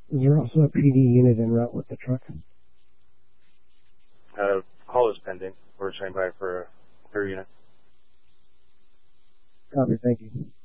Is there also a PD unit en route with the truck? Call is pending. We're standing by for a repair unit. Copy, thank you.